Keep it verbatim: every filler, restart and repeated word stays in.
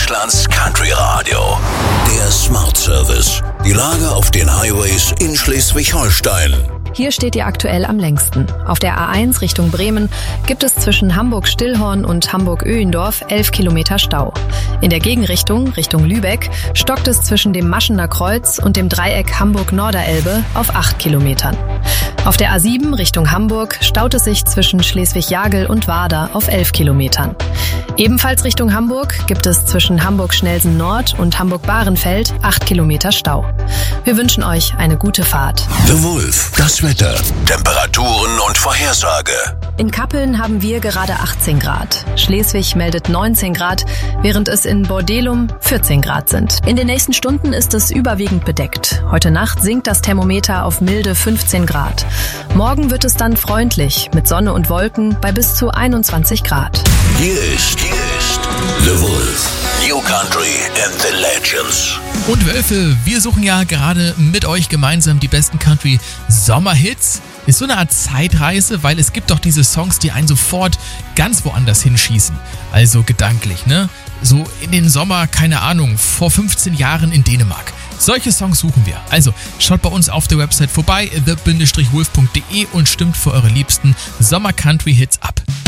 Deutschlands Country Radio. Der Smart Service. Die Lage auf den Highways in Schleswig-Holstein. Hier steht ihr aktuell am längsten. Auf der A eins Richtung Bremen gibt es zwischen Hamburg-Stillhorn und Hamburg-Öhendorf elf Kilometer Stau. In der Gegenrichtung, Richtung Lübeck, stockt es zwischen dem Maschener Kreuz und dem Dreieck Hamburg-Norderelbe auf acht Kilometern. Auf der A sieben Richtung Hamburg staut es sich zwischen Schleswig-Jagel und Warder auf elf Kilometern. Ebenfalls Richtung Hamburg gibt es zwischen Hamburg-Schnelsen Nord und Hamburg-Bahrenfeld acht Kilometer Stau. Wir wünschen euch eine gute Fahrt. The Wolf, das Wetter, Temperaturen und Vorhersage. In Kappeln haben wir gerade achtzehn Grad. Schleswig meldet neunzehn Grad, während es in Bordelum vierzehn Grad sind. In den nächsten Stunden ist es überwiegend bedeckt. Heute Nacht sinkt das Thermometer auf milde fünfzehn Grad. Morgen wird es dann freundlich mit Sonne und Wolken bei bis zu einundzwanzig Grad. Hier ist, hier ist The Wolf. New Country and the Legends. Und Wölfe, wir suchen ja gerade mit euch gemeinsam die besten Country-Sommerhits. Ist so eine Art Zeitreise, weil es gibt doch diese Songs, die einen sofort ganz woanders hinschießen. Also gedanklich, ne? So in den Sommer, keine Ahnung, vor fünfzehn Jahren in Dänemark. Solche Songs suchen wir. Also schaut bei uns auf der Website vorbei, the wolf punkt de und stimmt für eure liebsten Sommer-Country-Hits ab.